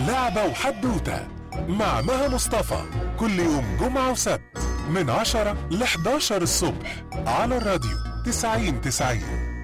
لعبة وحدوتة مع مها مصطفى كل يوم جمعة وسبت من 10 ل 11 الصبح على الراديو 90-90.